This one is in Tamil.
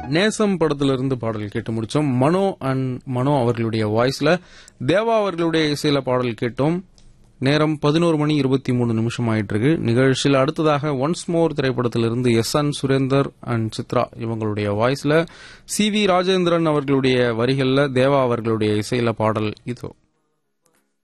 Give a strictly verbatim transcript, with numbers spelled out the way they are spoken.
நேசம் படத்திலிருந்து பாடல் கேட்டு முடிச்சோம். மனோ அண்ட் மனோ அவர்களுடைய வாய்ஸ்ல தேவா அவர்களுடைய இசையில பாடல் கேட்டோம். நேரம் பதினோரு மணி இருபத்தி மூணு நிமிஷம் ஆயிட்டு இருக்கு. நிகழ்ச்சியில் அடுத்ததாக ஒன்ஸ் மோர் திரைப்படத்திலிருந்து S N Surender and Chitra இவங்களுடைய வாய்ஸ்ல சி வி ராஜேந்திரன் அவர்களுடைய வரிகள்ல தேவா அவர்களுடைய இசையில பாடல் இதோ.